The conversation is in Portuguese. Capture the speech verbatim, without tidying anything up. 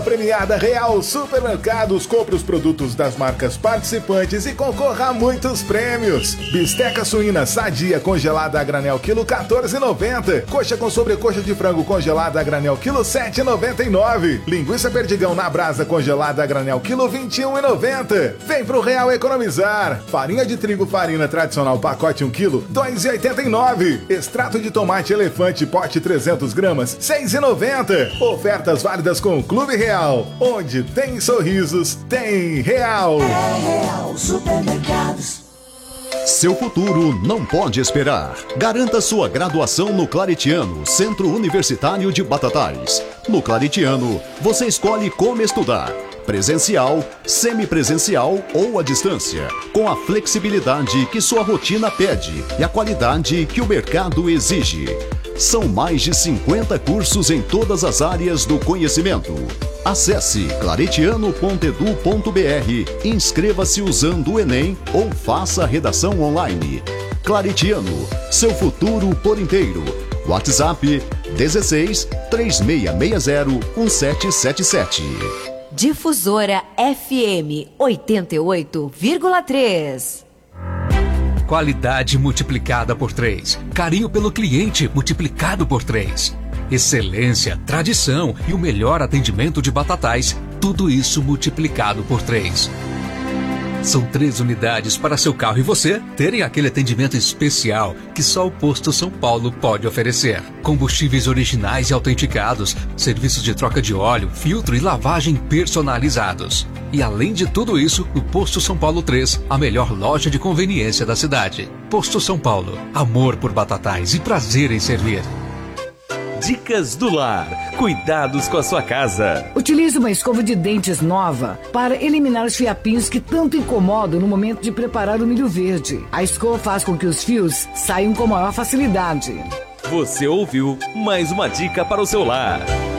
Premiada Real Supermercados, compre os produtos das marcas participantes e concorra a muitos prêmios. Bisteca suína sadia congelada a granel quilo quatorze e noventa. Coxa com sobrecoxa de frango congelada a granel quilo sete e noventa e nove. Linguiça perdigão na brasa congelada a granel quilo vinte e um e noventa. Vem pro Real economizar. Farinha de trigo farina tradicional pacote um quilo, dois e oitenta e nove. Extrato de tomate elefante pote trezentos gramas, seis e noventa. Ofertas válidas com o Clube Real. Onde tem sorrisos, tem Real. É Real Supermercados. Seu futuro não pode esperar. Garanta sua graduação no Claretiano, Centro Universitário de Batatais. No Claretiano, você escolhe como estudar. Presencial, semipresencial ou à distância, com a flexibilidade que sua rotina pede e a qualidade que o mercado exige. São mais de cinquenta cursos em todas as áreas do conhecimento. Acesse claretiano ponto edu ponto br, inscreva-se usando o Enem ou faça a redação online. Claretiano, seu futuro por inteiro. WhatsApp dezesseis, três seis seis zero, um sete sete sete. Difusora F M oitenta e oito vírgula três. Qualidade multiplicada por três. Carinho pelo cliente multiplicado por três. Excelência, tradição e o melhor atendimento de Batatais. Tudo isso multiplicado por três. São três unidades para seu carro e você terem aquele atendimento especial que só o Posto São Paulo pode oferecer. Combustíveis originais e autenticados, serviços de troca de óleo, filtro e lavagem personalizados. E além de tudo isso, o Posto São Paulo três, a melhor loja de conveniência da cidade. Posto São Paulo, amor por Batatais e prazer em servir. Dicas do Lar. Cuidados com a sua casa. Utilize uma escova de dentes nova para eliminar os fiapinhos que tanto incomodam no momento de preparar o milho verde. A escova faz com que os fios saiam com maior facilidade. Você ouviu mais uma dica para o seu lar.